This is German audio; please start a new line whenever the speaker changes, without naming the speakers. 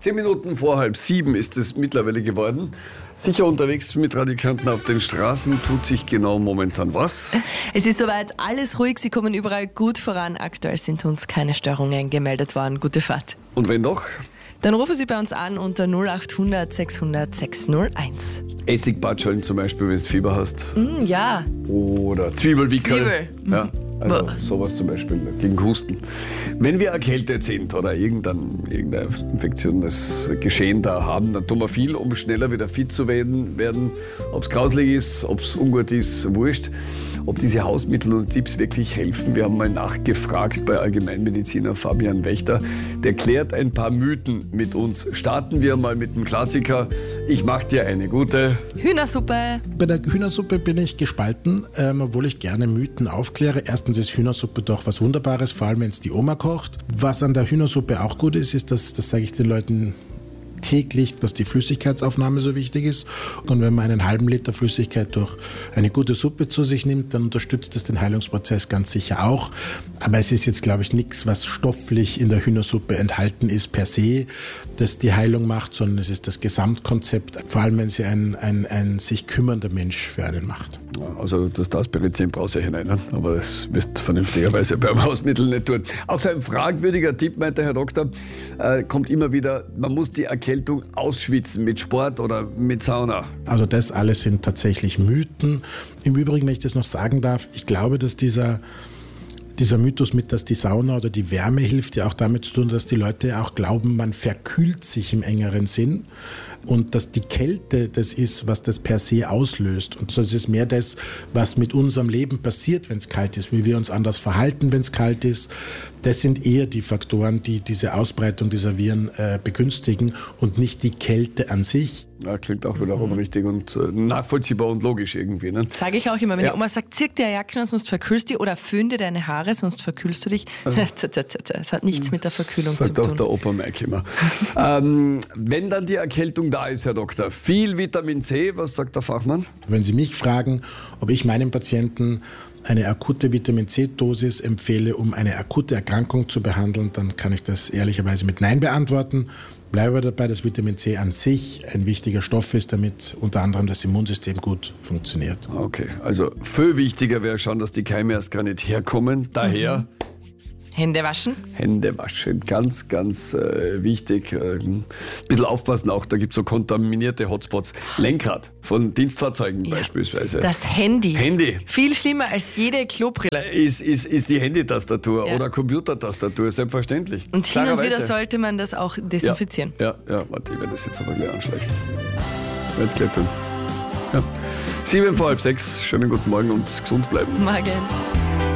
10 Minuten vor 6:30 ist es mittlerweile geworden. Sicher unterwegs mit Radikanten auf den Straßen. Tut sich genau momentan was?
Es ist soweit alles ruhig, Sie kommen überall gut voran. Aktuell sind uns keine Störungen gemeldet worden. Gute Fahrt.
Und wenn doch?
Dann rufen Sie bei uns an unter 0800 600 601.
Essigbatscheln zum Beispiel, wenn du Fieber hast.
Ja.
Oder Zwiebelwickel.
Zwiebel.
Ja, also sowas zum Beispiel gegen Husten. Wenn wir erkältet sind oder irgendein infektionelles Geschehen da haben, dann tun wir viel, um schneller wieder fit zu werden. Ob es grauslig ist, ob es ungut ist, wurscht. Ob diese Hausmittel und Tipps wirklich helfen. Wir haben mal nachgefragt bei Allgemeinmediziner Fabian Wächter. Der klärt ein paar Mythen mit uns. Starten wir mal mit dem Klassiker. Ich mache dir eine gute
Hühnersuppe.
Bei der Hühnersuppe bin ich gespalten, obwohl ich gerne Mythen aufkläre. Erstens ist Hühnersuppe doch was Wunderbares, vor allem wenn es die Oma kocht. Was an der Hühnersuppe auch gut ist, das sage ich den Leuten täglich, dass die Flüssigkeitsaufnahme so wichtig ist. Und wenn man einen halben Liter Flüssigkeit durch eine gute Suppe zu sich nimmt, dann unterstützt das den Heilungsprozess ganz sicher auch. Aber es ist jetzt, glaube ich, nichts, was stofflich in der Hühnersuppe enthalten ist per se, das die Heilung macht, sondern es ist das Gesamtkonzept, vor allem wenn sie ein sich kümmernder Mensch für einen macht.
Also das Aspirin brauchst du ja hinein, aber das wirst du vernünftigerweise beim Hausmittel nicht tun. Auch so ein fragwürdiger Tipp, meint der Herr Doktor, kommt immer wieder, man muss die Erkältung ausschwitzen mit Sport oder mit Sauna.
Also das alles sind tatsächlich Mythen. Im Übrigen, wenn ich das noch sagen darf, ich glaube, dass dieser Mythos mit, dass die Sauna oder die Wärme hilft, ja auch damit zu tun, dass die Leute auch glauben, man verkühlt sich im engeren Sinn und dass die Kälte das ist, was das per se auslöst. Und so ist es mehr das, was mit unserem Leben passiert, wenn es kalt ist, wie wir uns anders verhalten, wenn es kalt ist. Das sind eher die Faktoren, die diese Ausbreitung dieser Viren begünstigen und nicht die Kälte an sich.
Ja, klingt auch wiederum richtig und nachvollziehbar und logisch irgendwie. Ne?
Sage ich auch immer, wenn die Oma sagt, zieh dir eine Jacke an, sonst verkühlst du dich, oder föhn dir deine Haare, sonst verkühlst du dich. Das hat nichts mit der Verkühlung zu tun.
Sagt auch der Opa Mike immer. Wenn dann die Erkältung da ist, Herr Doktor, viel Vitamin C, was sagt der Fachmann?
Wenn Sie mich fragen, ob ich meinen Patienten eine akute Vitamin-C-Dosis empfehle, um eine akute Erkrankung zu behandeln, dann kann ich das ehrlicherweise mit Nein beantworten. Bleibe dabei, dass Vitamin C an sich ein wichtiger Stoff ist, damit unter anderem das Immunsystem gut funktioniert.
Okay, also viel wichtiger wäre schon, dass die Keime erst gar nicht herkommen. Daher
Hände waschen?
Hände waschen, ganz, ganz wichtig. Ein bisschen aufpassen auch, da gibt es so kontaminierte Hotspots. Lenkrad von Dienstfahrzeugen beispielsweise.
Das Handy.
Handy.
Viel schlimmer als jede Klobrille.
Ist die Handytastatur oder Computertastatur, selbstverständlich.
Und hin und wieder sollte man das auch desinfizieren.
Ja, warte, ich werde das jetzt aber gleich anschleichen. Werde es gleich tun. Ja. 6:07. Schönen guten Morgen und gesund bleiben.
Morgen.